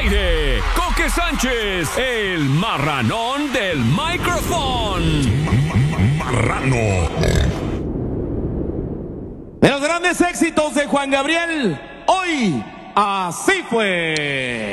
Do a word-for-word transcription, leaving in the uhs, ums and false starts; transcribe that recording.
aire, Coque Sánchez, el marranón del micrófono. Marrano. De los grandes éxitos de Juan Gabriel, hoy así fue.